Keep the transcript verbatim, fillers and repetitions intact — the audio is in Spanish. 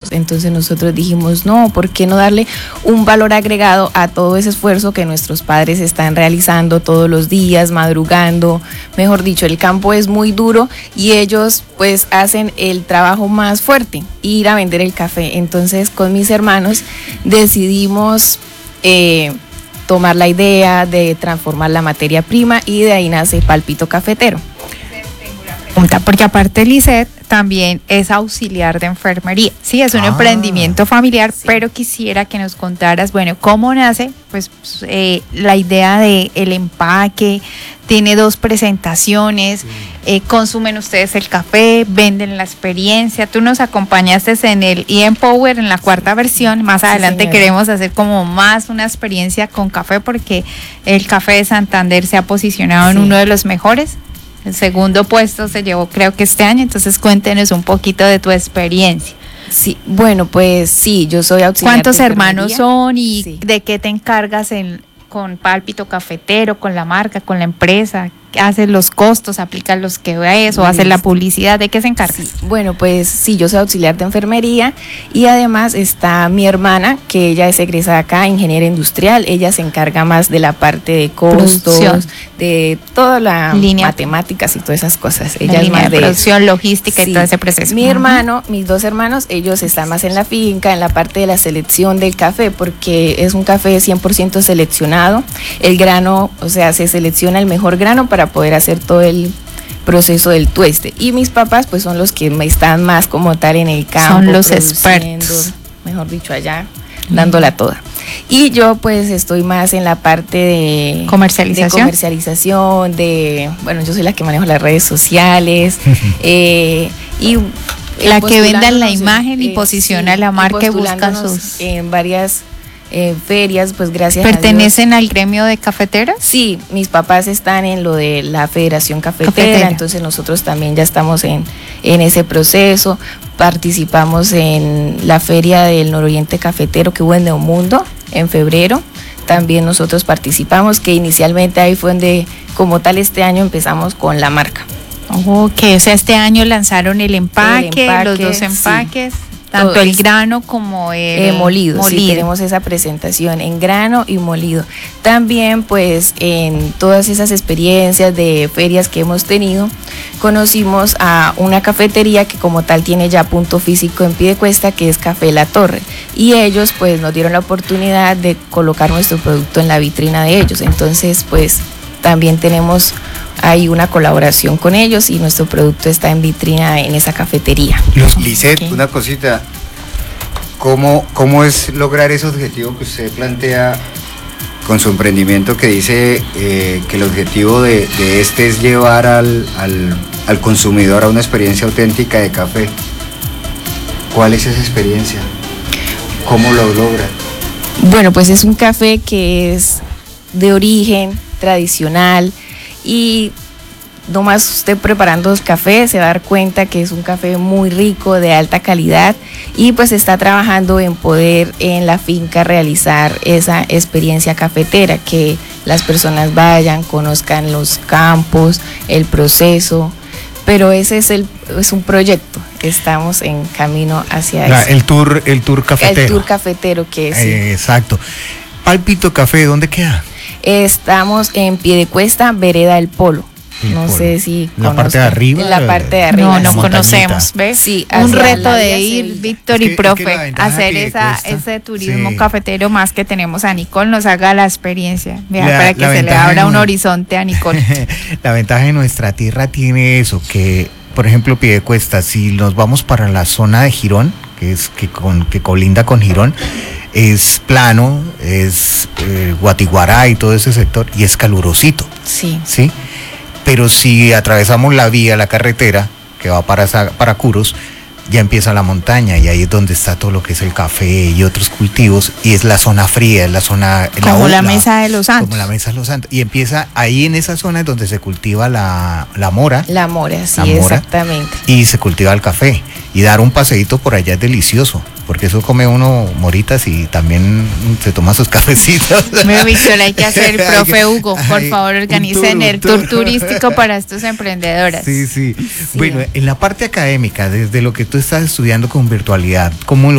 Entonces nosotros dijimos, no, ¿por qué no darle un valor agregado a todo ese esfuerzo que nuestros padres están realizando todos los días, madrugando? Mejor dicho, el campo es muy duro y ellos pues hacen el trabajo más fuerte, ir a vender el café. Entonces con mis hermanos decidimos eh, tomar la idea de transformar la materia prima y de ahí nace Pálpito Cafetero. Porque aparte Lisette también es auxiliar de enfermería. Sí, es un ah, emprendimiento familiar, sí. Pero quisiera que nos contaras, bueno, cómo nace, pues eh, la idea de el empaque. Tiene dos presentaciones, sí. eh, consumen ustedes el café, venden la experiencia. Tú nos acompañaste en el E M Power en la cuarta versión. Más adelante sí, queremos hacer como más una experiencia con café, porque el café de Santander se ha posicionado sí. en uno de los mejores. El segundo puesto se llevó creo que este año, entonces cuéntenos un poquito de tu experiencia. Sí, bueno, pues sí, yo soy auxiliar. ¿Cuántos hermanos son y sí. de qué te encargas en, con Pálpito Cafetero, con la marca, con la empresa? ¿Haces los costos, aplicas los que ves o haces la publicidad? ¿De qué se encarga? Sí. Bueno, pues sí, yo soy auxiliar de enfermería y además está mi hermana, que ella es egresada acá, ingeniera industrial. Ella se encarga más de la parte de costos, producción. De toda la línea, matemáticas y todas esas cosas. Ella la es más de, de producción, logística sí. y todo ese proceso. Mi uh-huh. hermano, mis dos hermanos, ellos están más en la finca, en la parte de la selección del café, porque es un café cien por ciento seleccionado. El grano, o sea, se selecciona el mejor grano para para poder hacer todo el proceso del tueste. Y mis papás pues son los que están más como tal en el campo. Son los expertos. Mejor dicho, allá mm. dándola toda. Y yo pues estoy más en la parte de comercialización. De comercialización, de, bueno, yo soy la que manejo las redes sociales. eh, y la que venda la imagen eh, y posiciona sí, la marca y busca sus... En varias... Eh, ferias, pues gracias ¿Pertenecen a Dios. Al gremio de cafeteras? Sí, mis papás están en lo de la Federación Cafetera, Cafetera. Entonces nosotros también ya estamos en, en ese proceso. Participamos en la Feria del Nororiente Cafetero que hubo en Neomundo en febrero. También nosotros participamos, que inicialmente ahí fue donde, como tal, este año empezamos con la marca. Ok, o sea, este año lanzaron el empaque, el empaque los dos empaques. Sí. Tanto todo el grano como el eh, molido, molido. Sí, tenemos esa presentación en grano y molido. También pues en todas esas experiencias de ferias que hemos tenido, conocimos a una cafetería que como tal tiene ya punto físico en Piedecuesta, que es Café La Torre, y ellos pues nos dieron la oportunidad de colocar nuestro producto en la vitrina de ellos. Entonces pues también tenemos hay una colaboración con ellos y nuestro producto está en vitrina en esa cafetería. Lisette, okay. Una cosita, ¿cómo, ¿cómo es lograr ese objetivo que usted plantea con su emprendimiento, que dice eh, que el objetivo de, de este es llevar al, al, al consumidor a una experiencia auténtica de café? ¿Cuál es esa experiencia? ¿Cómo lo logra? Bueno, pues es un café que es de origen tradicional, y nomás usted preparando el café se va a dar cuenta que es un café muy rico, de alta calidad, y pues está trabajando en poder en la finca realizar esa experiencia cafetera, que las personas vayan, conozcan los campos, el proceso, pero ese es el es un proyecto, estamos en camino hacia la, eso. El tour, el tour cafetero. El tour cafetero que es. Eh, sí. Exacto. Pálpito Café, ¿dónde queda? Estamos en Piedecuesta, Vereda del Polo. El no polo. Sé si ¿En la parte de arriba? En la parte de arriba. No, no conocemos, ¿ves? Sí, un reto de ir, Víctor y profe, es que hacer esa, ese turismo sí. cafetero más que tenemos a Nicole, nos haga la experiencia, vea, la, para que se le abra un horizonte a Nicole. La ventaja de nuestra tierra tiene eso, que por ejemplo Piedecuesta, si nos vamos para la zona de Girón, que es que, con, que colinda con Girón, es plano, es eh, Guatiguará y todo ese sector, y es calurosito. Sí. ¿Sí? Pero si atravesamos la vía, la carretera, que va para, para Curos, ya empieza la montaña, y ahí es donde está todo lo que es el café y otros cultivos, y es la zona fría, es la zona... Como la, la Mesa de los Santos. Como la Mesa de los Santos. Y empieza ahí en esa zona es donde se cultiva la, la mora. La mora, sí, la mora, exactamente. Y se cultiva el café. Y dar un paseíto por allá es delicioso, porque eso come uno moritas y también se toma sus cafecitos. Me dicho, hay que hacer, profe Hugo, por favor, organicen el tour turístico para estos emprendedoras. Sí, sí, sí. Bueno, en la parte académica, desde lo que tú estás estudiando con virtualidad, ¿cómo lo